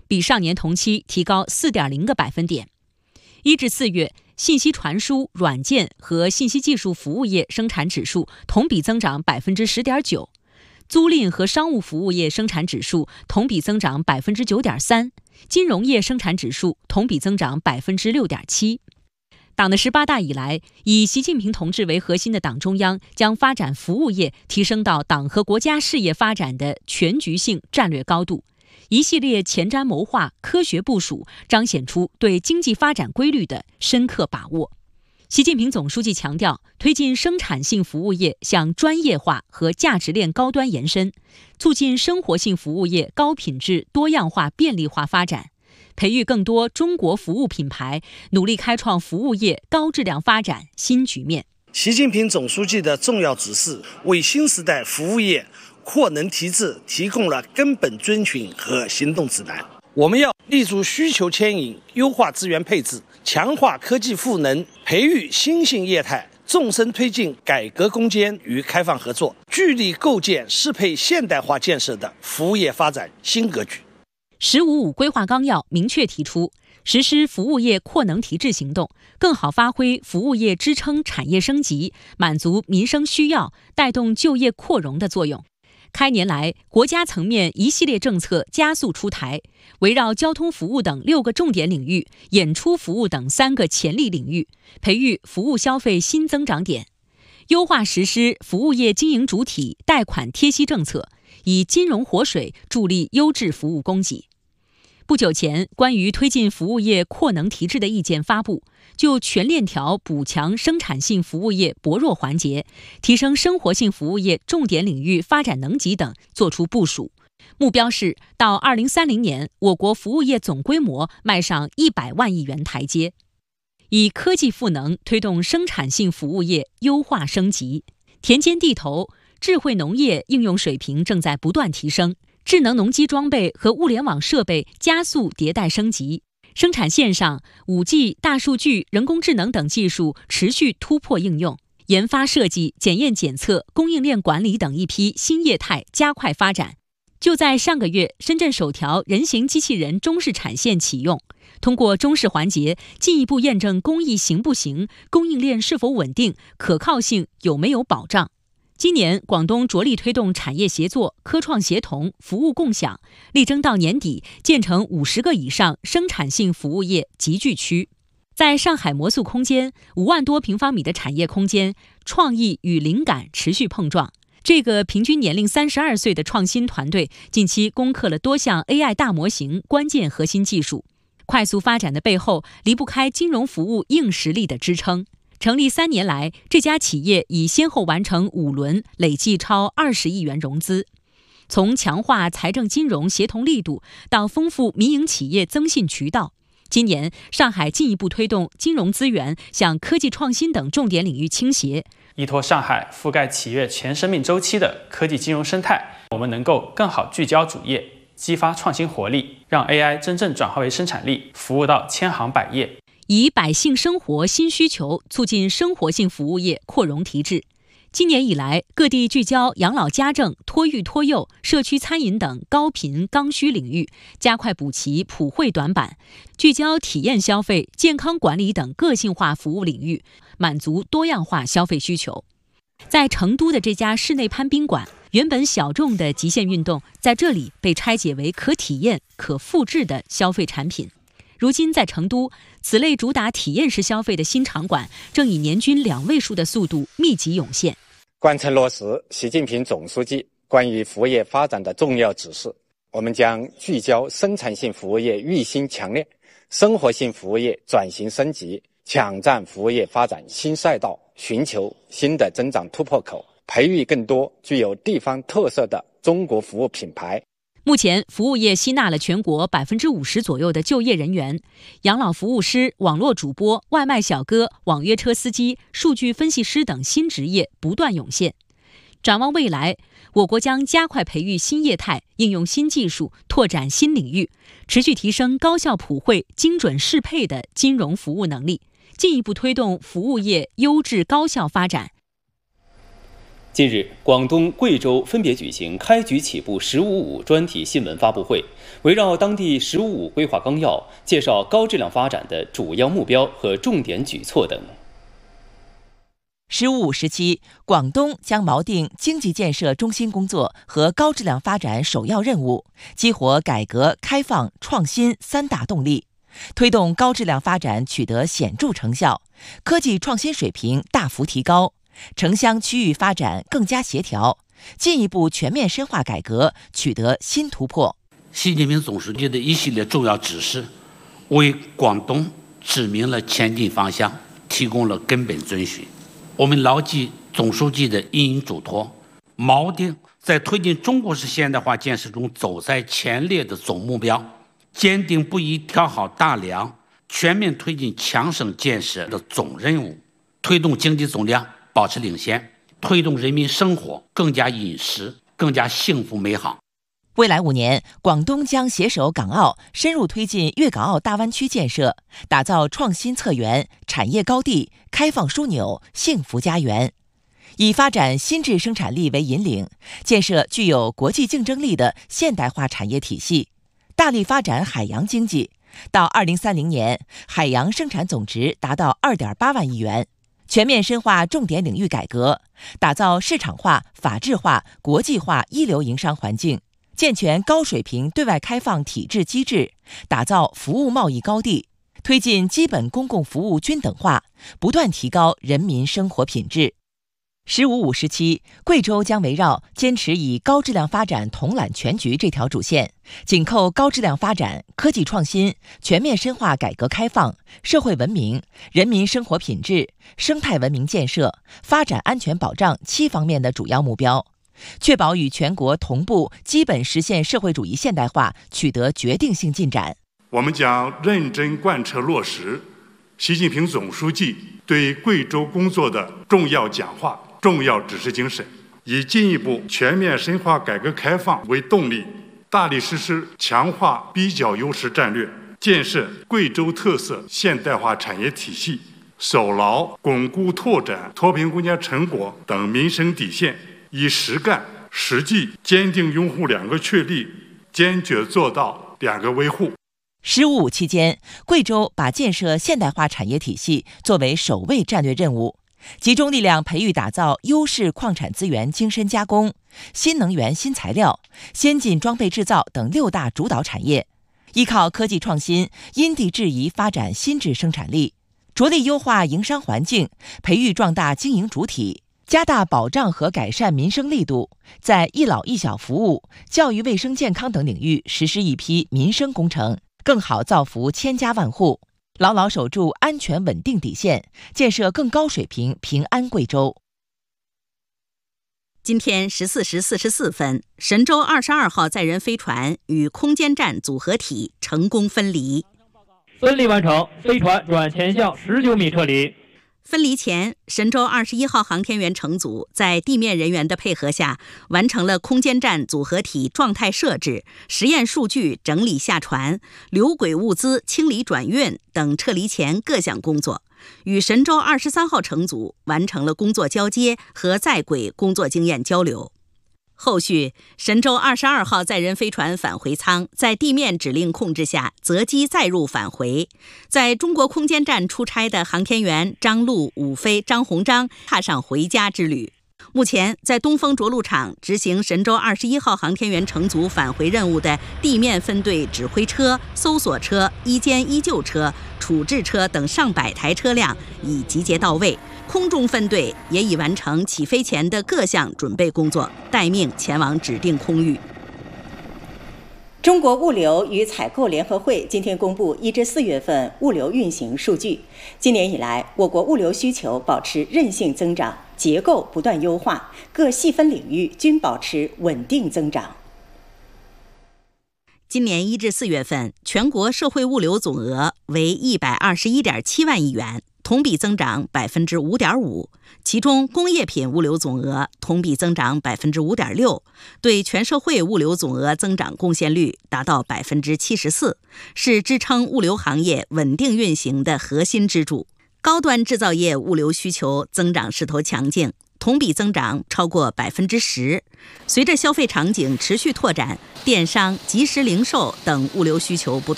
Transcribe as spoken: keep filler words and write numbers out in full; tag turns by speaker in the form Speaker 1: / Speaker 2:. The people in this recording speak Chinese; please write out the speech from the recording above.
Speaker 1: 比上年同期提高 四点零 个百分点。一至四月，信息传输、软件和信息技术服务业生产指数同比增长 百分之十点九， 租赁和商务服务业生产指数同比增长 百分之九点三， 金融业生产指数同比增长 百分之六点七。党的十八大以来，以习近平同志为核心的党中央将发展服务业提升到党和国家事业发展的全局性战略高度，一系列前瞻谋划、科学部署，彰显出对经济发展规律的深刻把握。习近平总书记强调，推进生产性服务业向专业化和价值链高端延伸，促进生活性服务业高品质、多样化、便利化发展，培育更多中国服务品牌，努力开创服务业高质量发展新局面。
Speaker 2: 习近平总书记的重要指示，为新时代服务业扩能提质提供了根本遵循和行动指南。我们要立足需求牵引，优化资源配置，强化科技赋能，培育新兴业态，纵深推进改革攻坚与开放合作，聚力构建适配现代化建设的服务业发展新格局。
Speaker 1: 十五五规划纲要明确提出，实施服务业扩能提质行动，更好发挥服务业支撑产业升级、满足民生需要、带动就业扩容的作用。开年来，国家层面一系列政策加速出台，围绕交通服务等六个重点领域、演出服务等三个潜力领域，培育服务消费新增长点，优化实施服务业经营主体贷款贴息政策，以金融活水助力优质服务供给。不久前，关于推进服务业扩能提质的意见发布，就全链条补强生产性服务业薄弱环节，提升生活性服务业重点领域发展能级等作出部署。目标是到二零三零年，我国服务业总规模迈上一百万亿元台阶。以科技赋能推动生产性服务业优化升级，田间地头智慧农业应用水平正在不断提升。智能农机装备和物联网设备加速迭代升级，生产线上 五 G、大数据、人工智能等技术持续突破应用，研发设计、检验检测、供应链管理等一批新业态加快发展。就在上个月，深圳首条人形机器人中式产线启用，通过中式环节进一步验证工艺行不行、供应链是否稳定、可靠性有没有保障。今年，广东着力推动产业协作、科创协同、服务共享，力争到年底建成五十个以上生产性服务业集聚区。在上海魔速空间，五万多平方米的产业空间，创意与灵感持续碰撞。这个平均年龄三十二岁的创新团队，近期攻克了多项 A I 大模型关键核心技术。快速发展的背后，离不开金融服务硬实力的支撑。成立三年来，这家企业已先后完成五轮，累计超二十亿元融资。从强化财政金融协同力度到丰富民营企业增信渠道，今年上海进一步推动金融资源向科技创新等重点领域倾斜，
Speaker 3: 依托上海覆盖企业全生命周期的科技金融生态，我们能够更好聚焦主业，激发创新活力，让 A I 真正转化为生产力，服务到千行百业。
Speaker 1: 以百姓生活新需求促进生活性服务业扩容提质。今年以来，各地聚焦养老家政、托育托幼、社区餐饮等高频刚需领域，加快补齐普惠短板，聚焦体验消费、健康管理等个性化服务领域，满足多样化消费需求。在成都的这家室内攀冰馆，原本小众的极限运动，在这里被拆解为可体验、可复制的消费产品。如今在成都，此类主打体验式消费的新场馆正以年均两位数的速度密集涌现。
Speaker 4: 贯彻落实习近平总书记关于服务业发展的重要指示，我们将聚焦生产性服务业育新强链、生活性服务业转型升级，抢占服务业发展新赛道，寻求新的增长突破口，培育更多具有地方特色的中国服务品牌。
Speaker 1: 目前，服务业吸纳了全国百分之五十左右的就业人员，养老服务师、网络主播、外卖小哥、网约车司机、数据分析师等新职业不断涌现。展望未来，我国将加快培育新业态，应用新技术，拓展新领域，持续提升高效普惠、精准适配的金融服务能力，进一步推动服务业优质高效发展。
Speaker 5: 近日，广东、贵州分别举行开局起步“十五五”专题新闻发布会，围绕当地“十五五”规划纲要，介绍高质量发展的主要目标和重点举措等。
Speaker 6: 十五五时期，广东将锚定经济建设中心工作和高质量发展首要任务，激活改革开放创新三大动力，推动高质量发展取得显著成效，科技创新水平大幅提高，城乡区域发展更加协调，进一步全面深化改革取得新突破。
Speaker 7: 习近平总书记的一系列重要指示，为广东指明了前进方向，提供了根本遵循。我们牢记总书记的殷殷嘱托，锚定在推进中国式现代化建设中走在前列的总目标，坚定不移挑好大梁，全面推进强省建设的总任务，推动经济总量保持领先，推动人民生活更加殷实、更加幸福美好。
Speaker 6: 未来五年，广东将携手港澳，深入推进粤港澳大湾区建设，打造创新策源、产业高地、开放枢纽、幸福家园。以发展新质生产力为引领，建设具有国际竞争力的现代化产业体系，大力发展海洋经济。到二零三零年，海洋生产总值达到二点八万亿元。全面深化重点领域改革，打造市场化、法治化、国际化一流营商环境。健全高水平对外开放体制机制，打造服务贸易高地，推进基本公共服务均等化，不断提高人民生活品质。十五五时期，贵州将围绕坚持以高质量发展统揽全局这条主线，紧扣高质量发展、科技创新、全面深化改革开放、社会文明、人民生活品质、生态文明建设、发展安全保障七方面的主要目标，确保与全国同步基本实现社会主义现代化取得决定性进展。
Speaker 8: 我们将认真贯彻落实习近平总书记对贵州工作的重要讲话、重要指示精神，以进一步全面深化改革开放为动力，大力实施强化比较优势战略，建设贵州特色现代化产业体系，守牢巩固拓展脱贫攻坚成果等民生底线，以实干实际坚定拥护两个确立，坚决做到两个维护。
Speaker 6: 十五五期间，贵州把建设现代化产业体系作为首位战略任务，集中力量培育打造优势矿产资源精深加工、新能源新材料、先进装备制造等六大主导产业，依靠科技创新，因地制宜发展新质生产力，着力优化营商环境，培育壮大经营主体，加大保障和改善民生力度，在一老一小服务、教育卫生健康等领域实施一批民生工程，更好造福千家万户，牢牢守住安全稳定底线，建设更高水平平安贵州。
Speaker 9: 今天十四时四十四分，神舟二十二号载人飞船与空间站组合体成功分离。
Speaker 10: 分离完成，飞船转前向十九米撤离。
Speaker 9: 分离前，神舟二十一号航天员乘组在地面人员的配合下，完成了空间站组合体状态设置、实验数据整理下传、留轨物资清理转运等撤离前各项工作，与神舟二十三号乘组完成了工作交接和在轨工作经验交流。后续，神舟二十二号载人飞船返回舱在地面指令控制下择机载入返回。在中国空间站出差的航天员张陆、武飞、张鸿章踏上回家之旅。目前，在东风着陆场执行神舟二十一号航天员乘组返回任务的地面分队指挥车、搜索车、一歼一救车、处置车等上百台车辆已集结到位。空中分队也已完成起飞前的各项准备工作，待命前往指定空域。
Speaker 11: 中国物流与采购联合会今天公布一至四月份物流运行数据。今年以来，我国物流需求保持韧性增长，结构不断优化，各细分领域均保持稳定增长。
Speaker 9: 今年一至四月份，全国社会物流总额为一百二十一点七万亿元。同比增长百分之五点五，其中工业品物流总额同比增长百分之五点六，对全社会物流总额增长贡献率达到百分之七十四，是支撑物流行业稳定运行的核心支柱。高端制造业物流需求增长势头强劲， 同比增长超过百分之十。随着消费场景持续拓展，电商、即时零售等物流需求不断